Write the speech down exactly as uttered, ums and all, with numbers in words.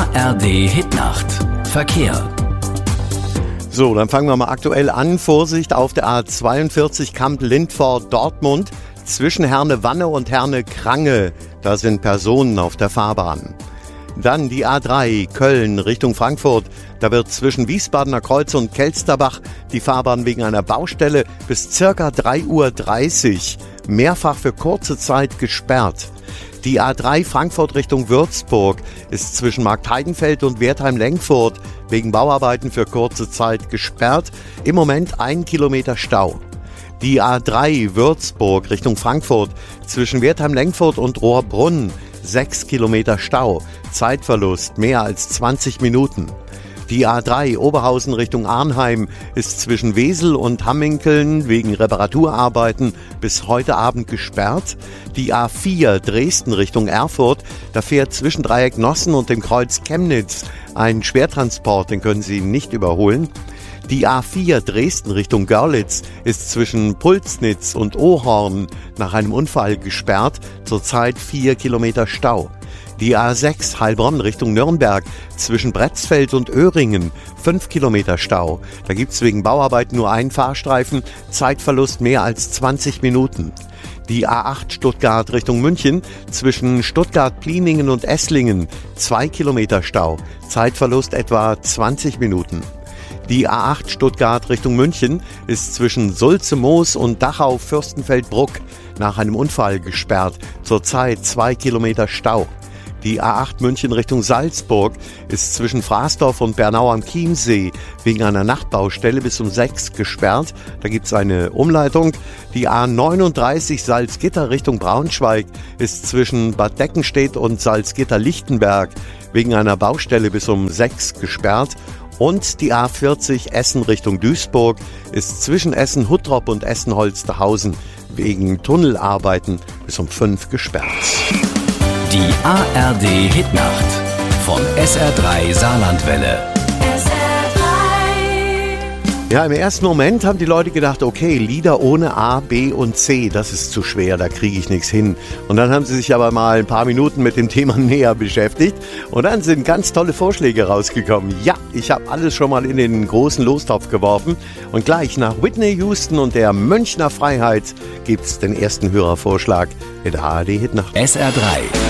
R D Hitnacht. Verkehr. So, dann fangen wir mal aktuell an. Vorsicht auf der A zweiundvierzig Kamp-Lindfort-Dortmund zwischen Herne-Wanne und Herne-Krange. Da sind Personen auf der Fahrbahn. Dann die A drei Köln Richtung Frankfurt. Da wird zwischen Wiesbadener Kreuz und Kelsterbach die Fahrbahn wegen einer Baustelle bis circa drei Uhr dreißig mehrfach für kurze Zeit gesperrt. Die A drei Frankfurt Richtung Würzburg ist zwischen Marktheidenfeld und Wertheim-Lengfurt wegen Bauarbeiten für kurze Zeit gesperrt. Im Moment ein Kilometer Stau. Die A drei Würzburg Richtung Frankfurt zwischen Wertheim-Lengfurt und Rohrbrunn sechs Kilometer Stau. Zeitverlust mehr als zwanzig Minuten. Die A drei Oberhausen Richtung Arnheim ist zwischen Wesel und Hamminkeln wegen Reparaturarbeiten bis heute Abend gesperrt. Die A vier Dresden Richtung Erfurt, da fährt zwischen Dreieck Nossen und dem Kreuz Chemnitz ein Schwertransport, den können Sie nicht überholen. Die A vier Dresden Richtung Görlitz ist zwischen Pulsnitz und Ohorn nach einem Unfall gesperrt, zurzeit vier Kilometer Stau. Die A sechs Heilbronn Richtung Nürnberg zwischen Bretzfeld und Öhringen fünf Kilometer Stau. Da gibt's wegen Bauarbeiten nur einen Fahrstreifen, Zeitverlust mehr als zwanzig Minuten. Die A acht Stuttgart Richtung München zwischen Stuttgart-Pliningen und Esslingen zwei Kilometer Stau, Zeitverlust etwa zwanzig Minuten. Die A acht Stuttgart Richtung München ist zwischen Sulze-Moos und Dachau-Fürstenfeldbruck nach einem Unfall gesperrt, zurzeit zwei Kilometer Stau. Die A acht München Richtung Salzburg ist zwischen Fraßdorf und Bernau am Chiemsee wegen einer Nachtbaustelle bis um sechs gesperrt. Da gibt es eine Umleitung. Die A neununddreißig Salzgitter Richtung Braunschweig ist zwischen Bad Deckenstedt und Salzgitter-Lichtenberg wegen einer Baustelle bis um sechs gesperrt. Und die A vierzig Essen Richtung Duisburg ist zwischen Essen-Huttrop und Essen-Holsterhausen wegen Tunnelarbeiten bis um fünf gesperrt. Die A R D Hitnacht von S R drei Saarlandwelle. Ja, im ersten Moment haben die Leute gedacht, okay, Lieder ohne A, B und C, das ist zu schwer, da kriege ich nichts hin. Und dann haben sie sich aber mal ein paar Minuten mit dem Thema näher beschäftigt und dann sind ganz tolle Vorschläge rausgekommen. Ja, ich habe alles schon mal in den großen Lostopf geworfen und gleich nach Whitney Houston und der Münchner Freiheit gibt's den ersten Hörervorschlag in der A R D Hitnacht. S R drei